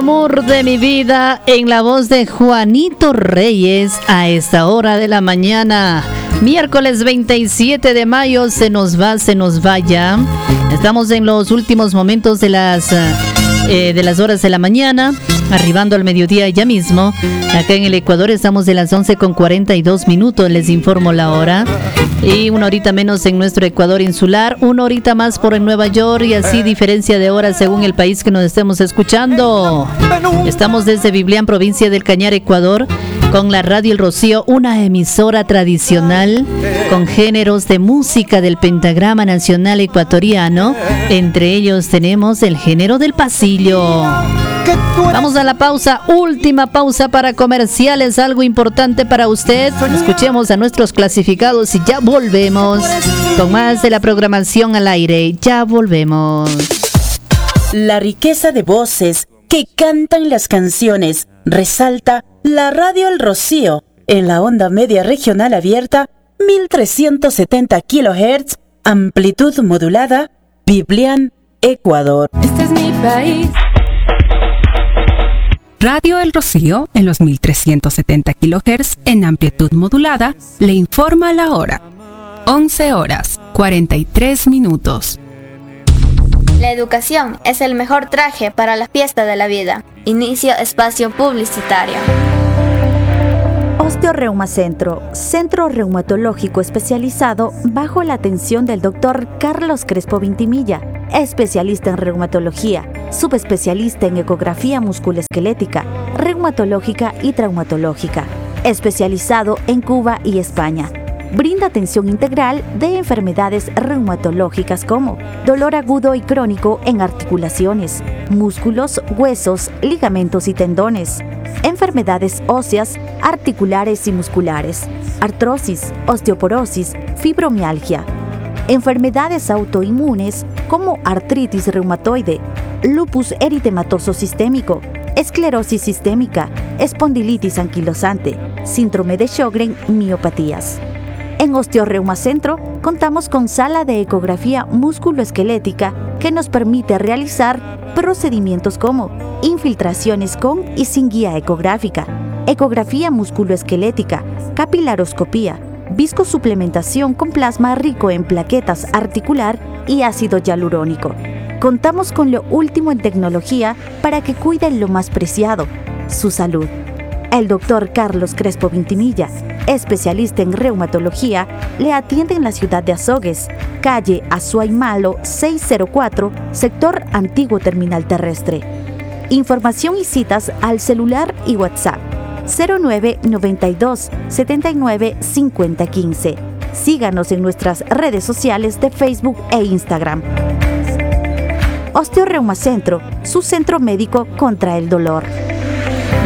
Amor de mi vida, en la voz de Juanito Reyes, a esta hora de la mañana, miércoles 27 de mayo, se nos va ya. Estamos en los últimos momentos de las horas de la mañana, arribando al mediodía ya mismo. Acá en el Ecuador estamos de las 11:42, les informo la hora. Y una horita menos en nuestro Ecuador insular, una horita más por en Nueva York y así diferencia de horas según el país que nos estemos escuchando. Estamos desde Biblián, provincia del Cañar, Ecuador, con la Radio El Rocío, una emisora tradicional con géneros de música del pentagrama nacional ecuatoriano. Entre ellos tenemos el género del pasillo. Vamos a la pausa, última pausa para comerciales, algo importante para usted. Escuchemos a nuestros clasificados y ya volvemos con más de la programación al aire. Ya volvemos. La riqueza de voces que cantan las canciones resalta la Radio El Rocío en la onda media regional abierta 1370 kHz, amplitud modulada, Biblián, Ecuador. Este es mi país. Radio El Rocío, en los 1370 kHz, en amplitud modulada, le informa la hora. 11:43. La educación es el mejor traje para la fiesta de la vida. Inicio espacio publicitario. Osteoreuma Centro, centro reumatológico especializado bajo la atención del Dr. Carlos Crespo Vintimilla, especialista en reumatología, subespecialista en ecografía musculoesquelética, reumatológica y traumatológica, especializado en Cuba y España. Brinda atención integral de enfermedades reumatológicas como dolor agudo y crónico en articulaciones, músculos, huesos, ligamentos y tendones, enfermedades óseas, articulares y musculares, artrosis, osteoporosis, fibromialgia, enfermedades autoinmunes como artritis reumatoide, lupus eritematoso sistémico, esclerosis sistémica, espondilitis anquilosante, síndrome de Sjögren, miopatías. En Osteoreuma Centro contamos con sala de ecografía musculoesquelética que nos permite realizar procedimientos como infiltraciones con y sin guía ecográfica, ecografía musculoesquelética, capilaroscopía, viscosuplementación con plasma rico en plaquetas articular y ácido hialurónico. Contamos con lo último en tecnología para que cuiden lo más preciado, su salud. El Dr. Carlos Crespo Vintimilla, especialista en reumatología, le atiende en la ciudad de Azogues, calle Azuaymalo 604, sector Antiguo Terminal Terrestre. Información y citas al celular y WhatsApp 0992 79 50 15. Síganos en nuestras redes sociales de Facebook e Instagram. Osteoreuma Centro, su centro médico contra el dolor.